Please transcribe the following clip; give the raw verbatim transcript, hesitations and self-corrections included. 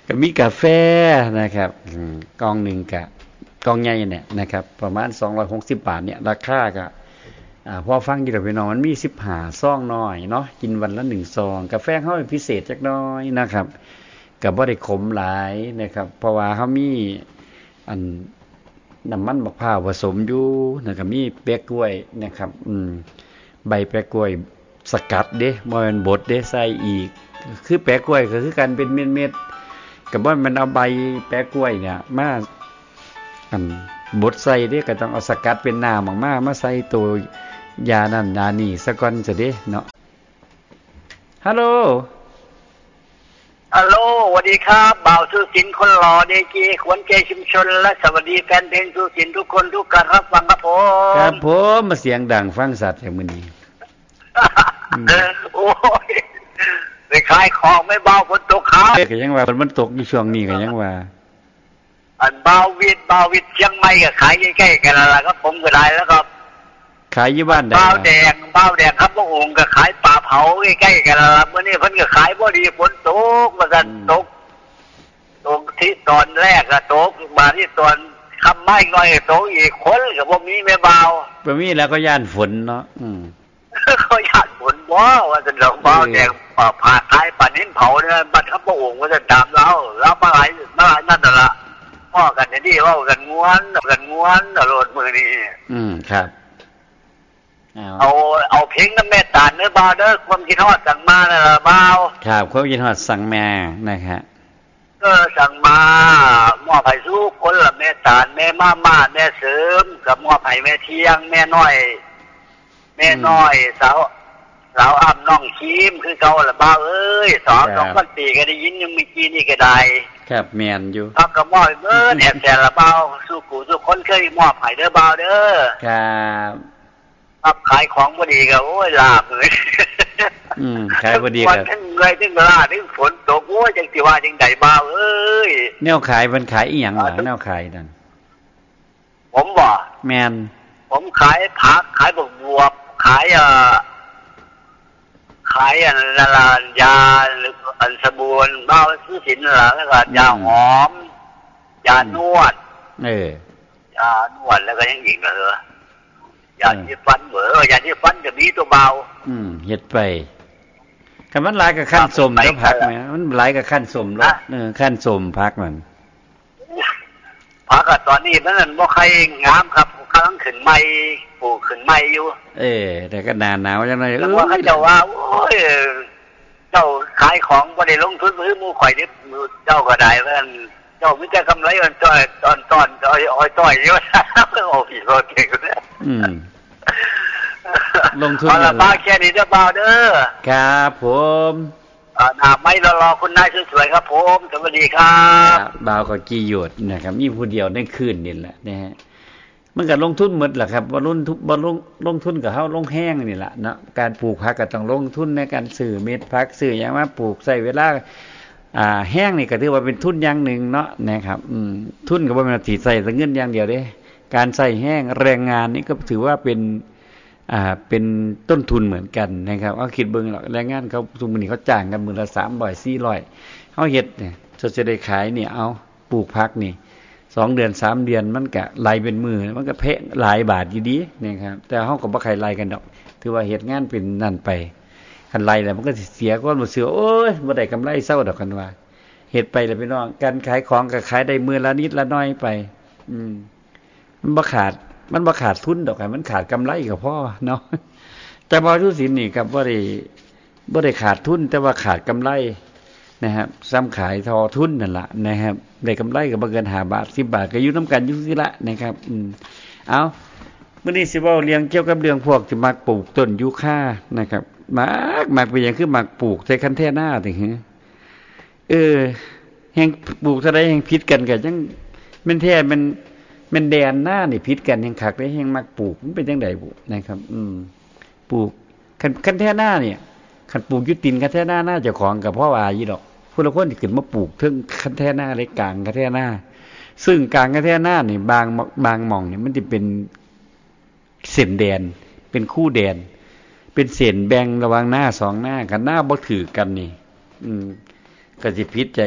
ก็มีกาแฟนะครับกล่องหนึ่งกะกล่องใหญ่เนี่ยนะครับประมาณสองร้อยหกสิบบาทเนี่ยราคาก็อ่าพอฟังอยู่แล้วพี่น้องมันมีสิบห้าซองน้อยเนาะกินวันละหนึ่งซองกาแฟเฮาพิเศษจักหน่อยนะครับก็บ่ได้ขมหลายนะครับเพราะว่าเฮามีอันน้ำมันมะพร้าวผสมอยู่นะครับมีแปะกล้วยนะครับอืมใบแปะกล้วยสกัดเด้บ่แม่นบดเด้ใส่อีกคือแปะกล้วยก็คือกันเป็นเม็ดๆก็บ่มันเอาใบแปะกล้วยเนี่ยมาอันบดใส่เด้ก็ต้องเอาสกัดเป็นน้ำออกมามาใส่ตัวยานั่นยานี่ซะก่อนซะเด้เนาะฮัลโหลฮัลโหลสวัสดีครับบ่าวสุสินคนหล่อเดจีขวัญใจชุมชนและสวัสดีแฟนเพลงสุสินทุกคนทุกการรับฟังครับผมครับผมมาเสียงดังฟังสัตว์อย่างมื้อนี้โอ้ยไปขายของไม่เบาฝนตกครับก็ยังว่าฝนมันตกอยู่ช่วงนี้ก็ยังว่าอันเบาวิดเบาวิดเชียงใหม่ก็ขายใกล้ๆกันแล้วล่ะครับผมก็ได้แล้วก็ขายอยู่บ้านใดเบาแดงเบาแดงครับพระองค์ก็ขายปลาเผาใกล้ๆกันแล้วมื้อนี้เพิ่นก็ขายบ่ดีฝนตกว่าซั่นตกตกที่ตอนแรกก็ตกมาที่ตอนค่ำไม่น้อยตกอีกคนก็บ่มีแม่เบาบ่มีแล้วก็ย่านฝนเนาะอืมเขาย่านฝนบ่ว่าซั่นดอกเบาแดงผ่าขายปลานิ้นเผาเนี่ยบัดครับพระองค์ว่าซั่นตามเราแล้วมาหลายมาหลายนั่นน่ะล่ะพ่อกันนี่เว้ากันง้วนกันง้วนตลอดมื้อนี้อืมครับเอาเอาเพลงน้ำแม่ตาลเนื้อบ่าวเด้อความคิดฮอดสั่งมาน่ะบ่าวครับความคิดฮอดสั่งมานะครับก็สั่งมามอบให้สู้คนละแม่ตาลแม่มาม่าแม่เสริมกับมอบให้แม่เที่ยงแม่น้อยแม่น้อยสาวสาวอ้ำน้องคีมคือเก่าล่ะบ่าวเอ้ยสองสองพันปีก็ได้ยินยังมีกี้นี่ก็ได้ครับแม่นอยู่ครับก็มอบเบิดแอบแต่ละบ่าวสู้กูสู้คนเคยมอบให้เด้อบ่าวเด้อครับครับขายของบ่ดีก็โอ้ยลาบเลยอืมขายบ่ดีก็วันทั้งเลยทั้งลาทั้งฝนตกโอ้ยจังสิว่าจังได๋บ่าวเอ้ยแนวขายเพิ่นขายอีหยังล่ะแนวขายนั่นผมบ่แม่นผมขายผักขายบวบบวบขายเอ่อขายอันละลานยาอันสบู่บ่าวซื้อสินล่ะแล้วก็ยาหอมยานวดเออยานวดแล้วก็ยังอีกเหรอยาที่ฟันเหมือยาที่ฟันจะมีตัวเบาอืมเฮ็ดไปคันมันหลายกับขั้นสมแล้วพักมั้ยมันหลายกับขั้นสมแล้วเออขั้นสมพักมันพักก็ตอนนี้มันบ่ใครงามครับกำลังขึ้นใหม่ปลูกขึ้นใหม่อยู่เออแต่ก็หน้าหนาวจังได๋เออว่าเขาจะว่าโอ้ยเจ้าขายของบ่ได้ลงทุนมือหมู่ข่อยนี่เจ้าก็ได้เพิ่นเจ้ามีแต่กำไรมันจ้อยตอนตอนอ้อยๆต้อยอยู่โอ้พี่โคตรเก่งเลยอืมลงทุนเอาล่ะบ่าวแค่นี้เด้อบ่าวเด้อครับผมอ่าหน้าไม้รอๆคุณนายสวยๆครับผมสวัสดีครับบ่าวก็กี่หยดนะครับมีผู้เดียวในคืนนี่แหละนะฮะมันก็ลงทุนหมดแหละครับบ่ลงทุนบ่ลงลงทุนกับเฮาลงแห้งนี่แหละเนาะการปลูกผักก็ต้องลงทุนในการซื้อเม็ดผักซื้อหยังมาปลูกใช้เวลาอ่าแห้งนี่ก็ถือว่าเป็นทุนอย่างนึงเนาะนะครับอืมทุนก็บ่แม่นสิใช้แต่เงินอย่างเดียวเด้การใช้แห้งแรงงานนี่ก็ถือว่าเป็นอ่าเป็นต้นทุนเหมือนกันนะครับเอาคิดเบิ่งแล้วแรงงานเขาซุมื้อนี้เขาจ้างกันมื้อละสามร้อย สี่ร้อยเฮาเฮ็ดเนี่ยจะได้ขายนี่เอาปลูกผักนี่สองเดือนสามเดือนมันก็รายเป็นมื้อมันก็แพะหลายบาทอยู่ดีนะครับแต่เฮาก็บ่ใครรายกันดอกถือว่าเฮ็ดงานเป็นนั่นไปคันรายแล้วมันก็สิเสียก่อนบ่เสือโอ้ยบ่ได้กำไรเซาดอกกันว่าเฮ็ดไปแล้วพี่น้องการขายของก็ขายได้มื้อละนิดละน้อยไปอืมมันบ่ขาดมันบ่ขาดทุนดอกมันขาดกำไรก็พอเนาะแต่บ่ทุสินนี่ครับบ่ได้บ่ได้ขาดทุนแต่ว่าขาดกำไรนะครับซ้ำขายทอทุนนั่นล่ะนะครับได้กำไรก็บ่เกินห้าบาทสิบบาทก็อยู่นำกันอยู่ซี่ละนะครับอืมเอามื้อนี้สิเว้าเรื่องเกี่ยวกับเรื่องพวกที่มักปลูกต้นยูคานะครับมักมักเป็นหยังคือมักปลูกใส่คันแท่หน้าติหือเออแฮงปลูกเท่าใดแฮงผิดกันก็จังแม่นแท้มันมันแดนหน้านี่ผิดกันแฮงคักได้แฮงมักปลูกมันเป็นจังได๋บุนะครับอืมปลูกคันคันแท่หน้าเนี่ยคันปลูกอยู่ตินคันแท่หน้าน่าเจ้าของก็เพราะว่าอยู่ดอกผู้ละคนที่ขึ้นมาปลูกถึงคันแท่หน้าเล็กกลางคันแท่หน้าซึ่งกลางคันแท่หน้านี่บางบางหม่องนี่มันสิเป็นเส้นแดนเป็นคู่แดนเป็นเส้นแบ่งระหว่างหน้าสองหน้ากันหน้าบ่ถือกันนี่อืมก็สิผิดใจ